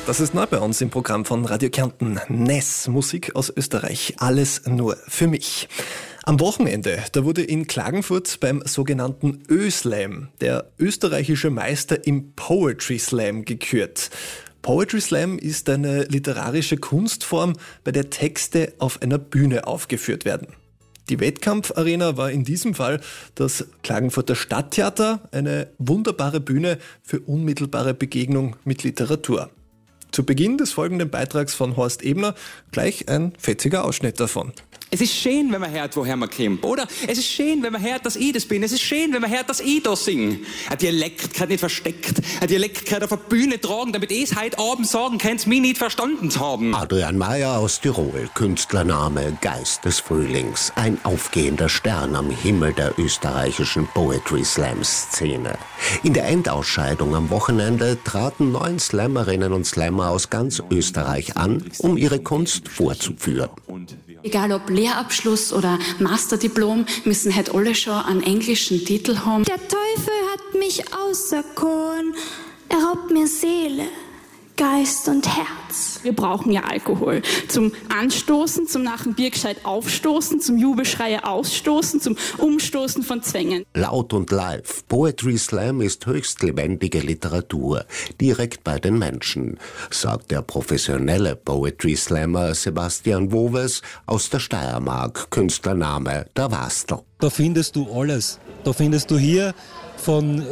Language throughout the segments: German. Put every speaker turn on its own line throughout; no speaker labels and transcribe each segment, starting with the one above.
Das ist neu bei uns im Programm von Radio Kärnten. Ness, Musik aus Österreich, alles nur für mich. Am Wochenende, da wurde in Klagenfurt beim sogenannten Ö-Slam der österreichische Meister im Poetry Slam gekürt. Poetry Slam ist eine literarische Kunstform, bei der Texte auf einer Bühne aufgeführt werden. Die Wettkampfarena war in diesem Fall das Klagenfurter Stadttheater, eine wunderbare Bühne für unmittelbare Begegnung mit Literatur. Zu Beginn des folgenden Beitrags von Horst Ebner gleich ein fetziger Ausschnitt davon.
Es ist schön, wenn man hört, woher man kommt. Oder es ist schön, wenn man hört, dass ich das bin. Es ist schön, wenn man hört, dass ich da singe. Ein Dialekt gehört nicht versteckt. Ein Dialekt gehört auf der Bühne tragen, damit ich es heute Abend sagen kann, mich nicht verstanden zu haben.
Adrian Meier aus Tirol, Künstlername Geist des Frühlings. Ein aufgehender Stern am Himmel der österreichischen Poetry Slam Szene. In der Endausscheidung am Wochenende traten 9 Slammerinnen und Slammer aus ganz Österreich an, um ihre Kunst vorzuführen.
Egal ob Lehrabschluss oder Masterdiplom, müssen halt alle schon einen englischen Titel haben.
Der Teufel hat mich auserkoren, er raubt mir Seele, Geist und Herz.
Wir brauchen ja Alkohol. Zum Anstoßen, zum nach dem Bier gescheit aufstoßen, zum Jubelschreie ausstoßen, zum Umstoßen von Zwängen.
Laut und live. Poetry Slam ist höchst lebendige Literatur, direkt bei den Menschen, sagt der professionelle Poetry Slammer Sebastian Woves aus der Steiermark, Künstlername der Wastel.
Da findest du alles. Da findest du hier von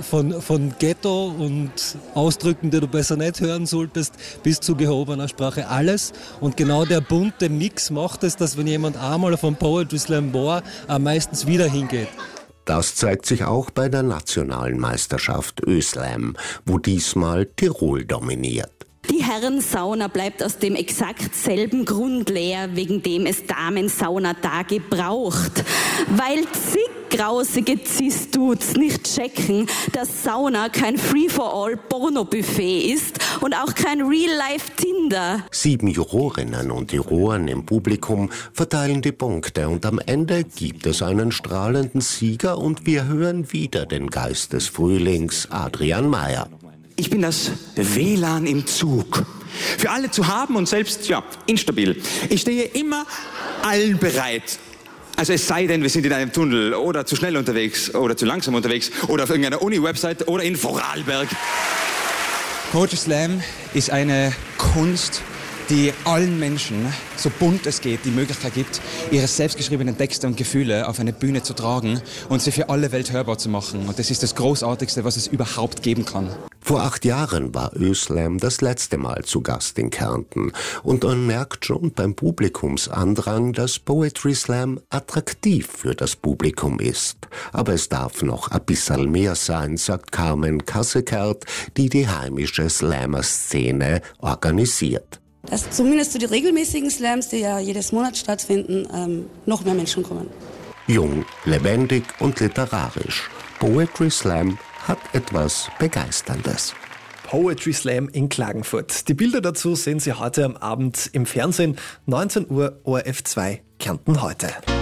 Ghetto und Ausdrücken, die du besser nicht hören solltest, bis zu gehobener Sprache, alles. Und genau der bunte Mix macht es, dass wenn jemand einmal auf einem Poetry Slam war, er meistens wieder hingeht.
Das zeigt sich auch bei der nationalen Meisterschaft Ö-Slam, wo diesmal Tirol dominiert.
Die Herrensauna bleibt aus dem exakt selben Grund leer, wegen dem es Damensauna-Tage braucht. Weil zig grausige Cis-Dudes nicht checken, dass Sauna kein Free-for-all-Porno-Buffet ist und auch kein Real-Life-Tinder. 7 Jurorinnen und Juroren im Publikum verteilen die Punkte und am Ende gibt es einen strahlenden Sieger und wir hören wieder den Geist des Frühlings, Adrian Meier.
Ich bin das WLAN im Zug. Für alle zu haben und selbst, instabil. Ich stehe immer allen bereit. Also es sei denn, wir sind in einem Tunnel oder zu schnell unterwegs oder zu langsam unterwegs oder auf irgendeiner Uni-Website oder in Vorarlberg.
Poetry Slam ist eine Kunst, die allen Menschen, so bunt es geht, die Möglichkeit gibt, ihre selbstgeschriebenen Texte und Gefühle auf eine Bühne zu tragen und sie für alle Welt hörbar zu machen. Und das ist das Großartigste, was es überhaupt geben kann.
Vor 8 Jahren war Ö-Slam das letzte Mal zu Gast in Kärnten. Und man merkt schon beim Publikumsandrang, dass Poetry Slam attraktiv für das Publikum ist. Aber es darf noch ein bisschen mehr sein, sagt Carmen Kassekert, die heimische Slammer-Szene organisiert.
Dass zumindest zu den regelmäßigen Slams, die ja jedes Monat stattfinden, noch mehr Menschen kommen.
Jung, lebendig und literarisch. Poetry Slam hat etwas Begeisterndes.
Poetry Slam in Klagenfurt. Die Bilder dazu sehen Sie heute am Abend im Fernsehen, 19 Uhr, ORF 2, Kärnten heute.